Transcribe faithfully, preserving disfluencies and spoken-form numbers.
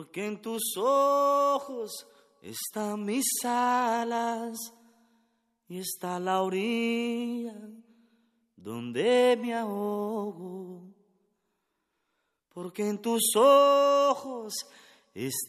porque en tus ojos están mis alas y está la orilla donde me ahogo, porque en tus ojos está